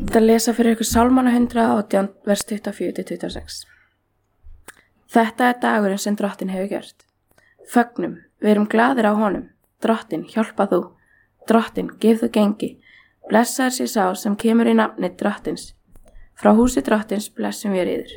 Þetta lesa fyrir ykkur Sálmana 118, vers 24-26. Þetta dagurinn sem Drottinn hefur gjört. Fögnum, við erum glaðir á honum. Drottinn, hjálpa þú. Drottinn, gef þú gengi. Blessaður sé sá sem kemur í nafni Drottins. Frá húsi Drottins blessum við yður.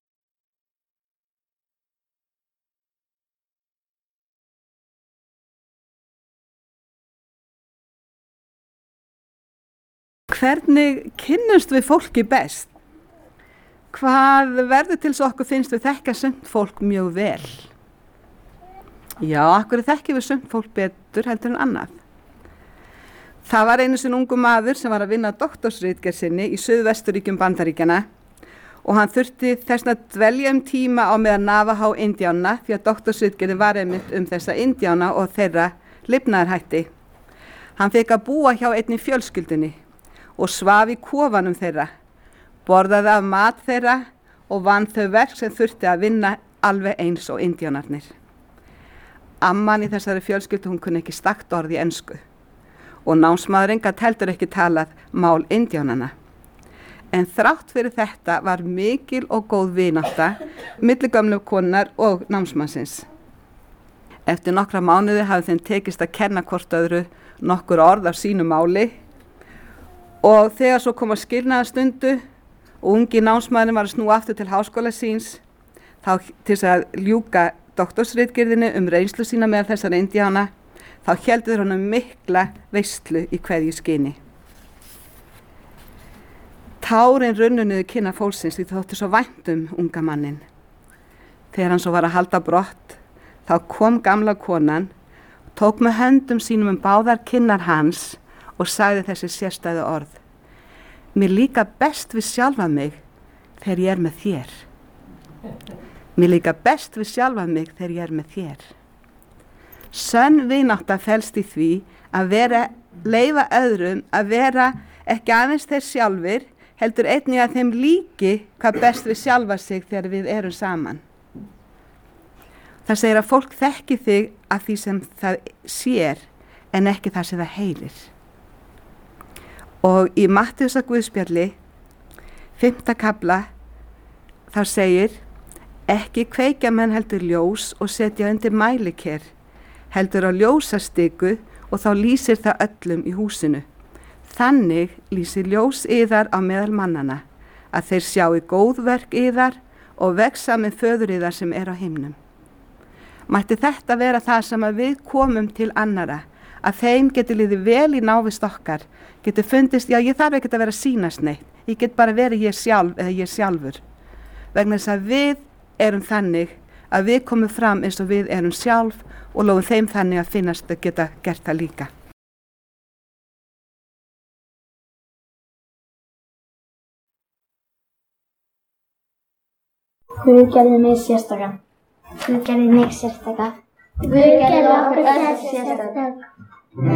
Hvernig kynnumst við fólki best? Hvað verður til þess að okkur finnst við þekka sumt fólk mjög vel? Já, akkur þekkjum við sumt fólk betur heldur en annað. Það var einu sinni ungu maður sem var að vinna doktorsritgerð sinni í Suðvesturríkjum Bandaríkjanna og hann þurfti þess að dvelja tíma á meðal Navajo indjána því að doktorsritgerðin var einmitt þessa indjána og þeirra lifnaðarhætti. Hann fékk að búa hjá einni fjölskyldunni og svaf í kofanum þeirra, borðaði af mat þeirra og vann þau verk sem þurfti að vinna alveg eins og indjánarnir. Amman í þessari fjölskyldu, hún kunni ekki stakt orð í ensku og námsmaðurinn gat heldur ekki talað mál indjánana. En þrátt fyrir þetta var mikil og góð vinátta milli gömlu konunnar og námsmannsins. Eftir nokkra mánuði hafði þeim tekist að kenna hvort öðru nokkur orð af sínu máli. Og þegar svo kom að skilnaðarstundu og ungi námsmaðurinn var að snúa aftur til háskóla síns, þá til þess að ljúka doktorsritgerðinni reynslu sína meðal þessara indjána, þá héldu þeir honum mikla veislu í kveðjuskyni. Tárin runnu niður kinnar fólksins því þótti svo vænt unga manninn. Þegar hann svo var að halda brott, þá kom gamla konan, tók með höndum sínum báðar kinnar hans og sagði þessi sérstæðu orð. Mér líka best við sjálfa mig þegar ég með þér. Mér líka best við sjálfa mig þegar ég með þér. Sönn vinátta felst í því að leyfa öðrum að vera ekki aðeins þeir sjálfir, heldur einnig að þeim líki hvað best við sjálfa sig þegar við erum saman. Það segir að fólk þekki þig af því sem það sér en ekki það sem það heyrir. Og í Mattheusar Guðspjalli, 5. kafla, þá segir, ekki kveikja menn heldur ljós og setja undir mæliker, heldur á ljósastiku og þá lýsir það öllum í húsinu. Þannig lýsir ljós yðar á meðal mannana, að þeir sjái góðverk yðar og vexa með föður yðar sem á himnum. Mætti þetta vera það sem að við komum til annara, að þeim getur liðið vel í návist okkar, getur fundist, já ég þarf ekki að vera að sýnast neitt, ég get bara verið ég sjálf eða ég sjálfur. Vegna þess að við erum þannig að við komum fram eins og við erum sjálf og lofum þeim þannig að finnast að geta gert það líka. Guð gerði mig sérstaka. Guð gerði mig sérstaka. Guð gerði okkur sérstaka.